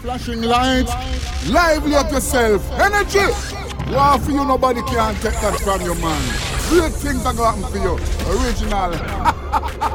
Flashing lights, lively up yourself, energy. Wow, for you, nobody can take that from you, man. Great things are going to happen for you. Original.